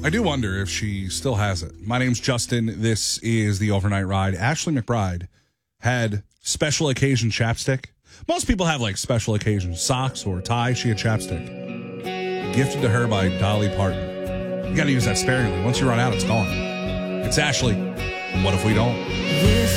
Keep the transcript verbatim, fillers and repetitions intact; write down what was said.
I do wonder if she still has it. My name's Justin. This is the Overnight Ride. Ashley McBride had special occasion chapstick. Most people have like special occasion socks or tie. She had chapstick. Gifted to her by Dolly Parton. You got to use that sparingly. Once you run out, it's gone. It's Ashley. What if we don't?